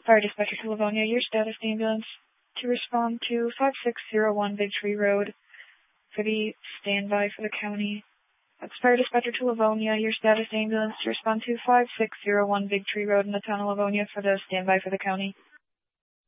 Fire Dispatcher to Livonia, your status ambulance to respond to 5601 Big Tree Road for the standby for the county. That's Fire Dispatcher to Livonia, your status ambulance to respond to 5601 Big Tree Road in the town of Livonia for the standby for the county.